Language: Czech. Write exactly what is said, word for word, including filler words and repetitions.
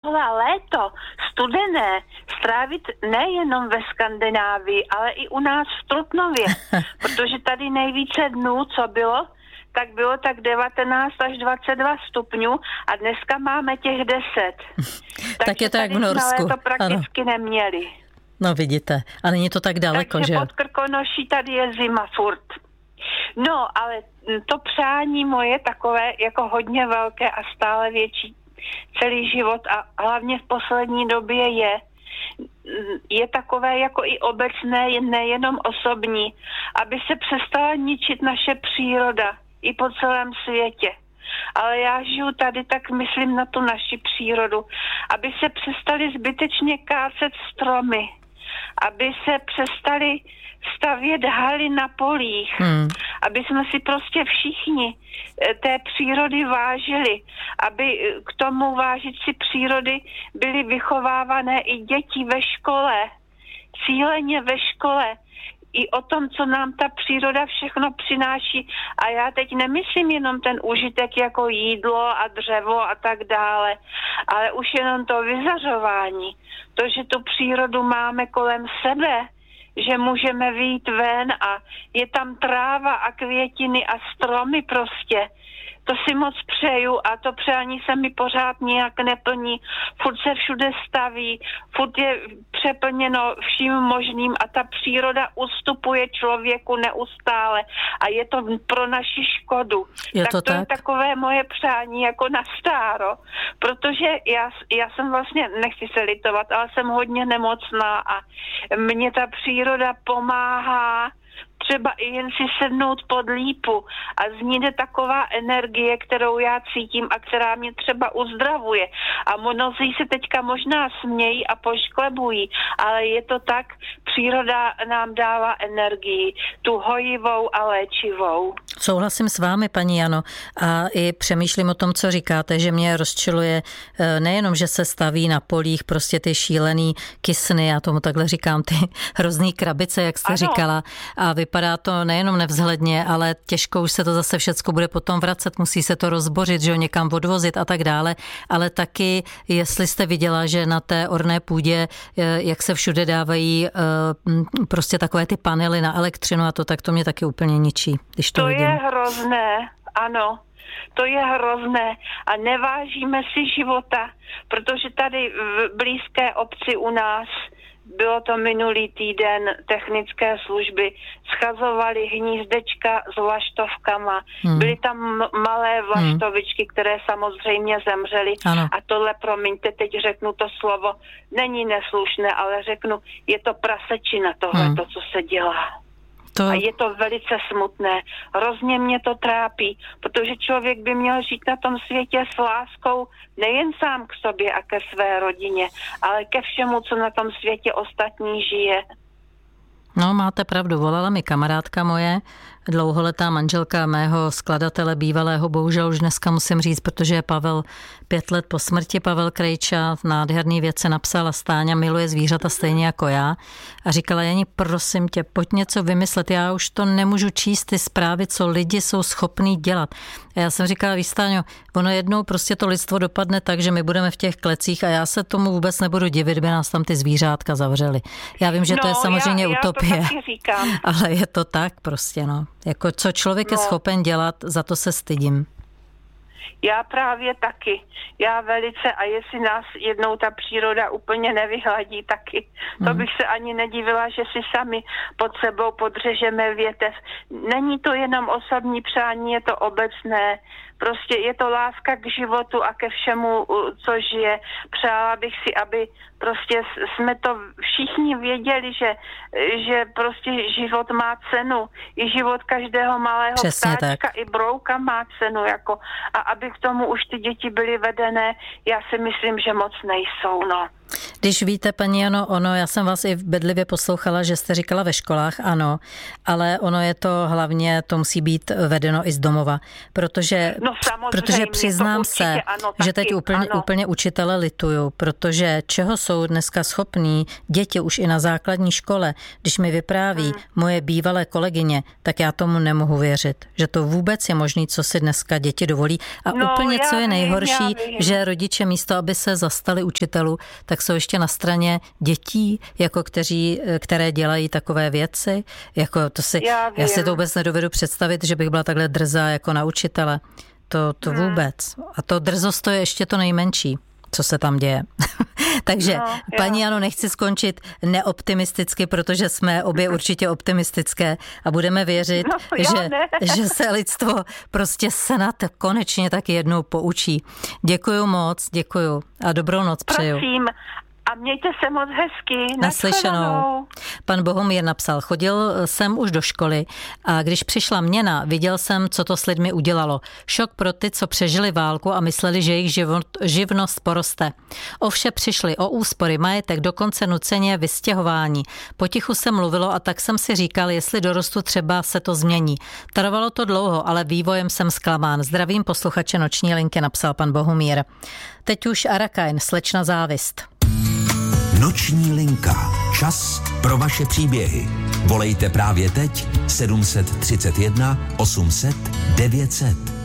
mohla léto studené strávit nejenom ve Skandinávii, ale i u nás v Trutnově, protože tady nejvíce dnů, co bylo, tak bylo tak devatenáct až dvacet dva stupňů a dneska máme těch deset. Tak je to jak v Norsku. To prakticky ano. neměli. No vidíte, a není to tak daleko, Takže že? pod Krkonoší tady je zima furt. No, ale to přání moje takové jako hodně velké a stále větší celý život a hlavně v poslední době je, je takové jako i obecné, nejenom osobní, aby se přestala ničit naše příroda i po celém světě. Ale já žiju tady, tak myslím na tu naši přírodu, aby se přestali zbytečně kácet stromy, aby se přestali stavět haly na polích, hmm. aby jsme si prostě všichni té přírody vážili, aby k tomu vážit si přírody byly vychovávané i děti ve škole, cíleně ve škole, i o tom, co nám ta příroda všechno přináší. A já teď nemyslím jenom ten užitek jako jídlo a dřevo a tak dále, ale už jenom to vyzařování. To, že tu přírodu máme kolem sebe, že můžeme vyjít ven a je tam tráva a květiny a stromy prostě. To si moc přeju a to přání se mi pořád nijak neplní. Furt se všude staví, furt je přeplněno vším možným a ta příroda ustupuje člověku neustále a je to pro naši škodu. Je tak to, to tak? je takové moje přání jako na stáro, protože já, já jsem vlastně, nechci se litovat, ale jsem hodně nemocná a mě ta příroda pomáhá třeba i jen si sednout pod lípu a z ní jde taková energie, kterou já cítím a která mě třeba uzdravuje. A mnozí se teďka možná smějí a pošklebují, ale je to tak, příroda nám dává energii, tu hojivou a léčivou. Souhlasím s vámi, paní Jano, a i přemýšlím o tom, co říkáte, že mě rozčiluje nejenom, že se staví na polích prostě ty šílený kysny, já tomu takhle říkám, ty hrozný krabice, jak jste ano. říkala, a vypadá to nejenom nevzhledně, ale těžko už se to zase všecko bude potom vracet, musí se to rozbořit, že ho někam odvozit a tak dále, ale taky, jestli jste viděla, že na té orné půdě, jak se všude dávají prostě takové ty panely na elektřinu a to, tak to mě taky úplně ničí, když to, to vidím. Je hrozné, ano. To je hrozné a nevážíme si života, protože tady v blízké obci u nás bylo to minulý týden, technické služby schazovaly hnízdečka s vlaštovkama. Hmm. Byly tam malé vlaštovičky, které samozřejmě zemřely. Ano. A tohle, promiňte, teď řeknu to slovo, není neslušné, ale řeknu, je to prasečina tohle, hmm. to, co se dělá. To... A je to velice smutné. Hrozně mě to trápí, protože člověk by měl žít na tom světě s láskou nejen sám k sobě a ke své rodině, ale ke všemu, co na tom světě ostatní žije. No, máte pravdu. Volala mi kamarádka moje, dlouholetá manželka mého skladatele bývalého, bohužel už dneska musím říct, protože je Pavel pět let po smrti, Pavel Krejča, nádherný věci napsal a Stáňa miluje zvířata stejně jako já. A říkala, Jani, prosím tě, pojď něco vymyslet, já už to nemůžu číst ty zprávy, co lidi jsou schopní dělat. A já jsem říkala, víš, Stáňo, ono jednou prostě to lidstvo dopadne tak, že my budeme v těch klecích a já se tomu vůbec nebudu divit, by nás tam ty zvířátka zavřeli. Já vím, že no, to je samozřejmě já, utopie, já to taky říkám. Ale je to tak prostě, no. Jako co člověk no. je schopen dělat, za to se stydím. Já právě taky. Já velice, a jestli nás jednou ta příroda úplně nevyhladí taky, to hmm. bych se ani nedivila, že si sami pod sebou podřežeme větev. Není to jenom osobní přání, je to obecné. Prostě je to láska k životu a ke všemu, co žije. Přála bych si, aby prostě jsme to všichni věděli, že, že prostě život má cenu. I život každého malého Přesně ptáčka, tak. i brouka má cenu. Jako, a aby k tomu už ty děti byly vedené, já si myslím, že moc nejsou. No. Když víte, paní Jano, ono, já jsem vás i bedlivě poslouchala, že jste říkala ve školách, ano, ale ono je to hlavně, to musí být vedeno i z domova, protože, no, protože přiznám se, ano, že teď úplně, úplně učitele lituju, protože čeho jsou dneska schopní děti už i na základní škole, když mi vypráví hmm. moje bývalé kolegyně, tak já tomu nemohu věřit, že to vůbec je možné, co si dneska děti dovolí. A no, úplně, co je nejhorší, vím, že rodiče místo, aby se zastali učitelů, tak jsou ještě na straně dětí, jako kteří, které dělají takové věci. Jako to si, já, já si to vůbec nedovedu představit, že bych byla takhle drzá jako na učitele. To, to hmm. vůbec. A to drzost to je ještě to nejmenší, co se tam děje. Takže, no, paní Jano, nechci skončit neoptimisticky, protože jsme obě určitě optimistické a budeme věřit, no, že, že se lidstvo prostě snad konečně taky jednou poučí. Děkuju moc, děkuju a dobrou noc přeju. Prosím. A mějte se moc hezky. Naslyšenou. Pan Bohumír napsal, chodil jsem už do školy a když přišla měna, viděl jsem, co to s lidmi udělalo. Šok pro ty, co přežili válku a mysleli, že jejich život, živnost poroste. O vše přišli, o úspory, majetek, dokonce nuceně vystěhování. Potichu se mluvilo a tak jsem si říkal, jestli dorostu třeba se to změní. Trvalo to dlouho, ale vývojem jsem zklamán. Zdravím posluchače Noční linky, napsal pan Bohumír. Teď už Arakajn, Slečna závist. Noční linka. Čas pro vaše příběhy. Volejte právě teď sedm set třicet jedna osm set devět set.